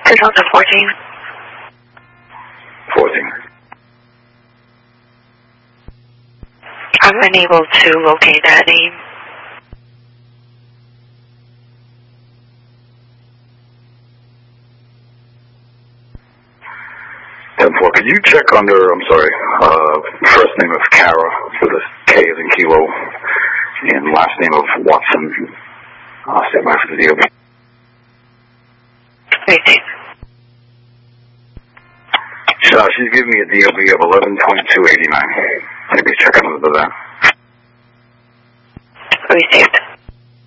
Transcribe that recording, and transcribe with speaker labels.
Speaker 1: Delta 14.
Speaker 2: 14.
Speaker 1: I'm unable to locate that name.
Speaker 2: Could you check under, I'm sorry, first name of Kara for the K as in Kilo, and last name of Watson. I'll step by for the DOB.
Speaker 1: Waiting.
Speaker 2: She's giving me a DOB of 11.289. Maybe check under that.
Speaker 1: Received.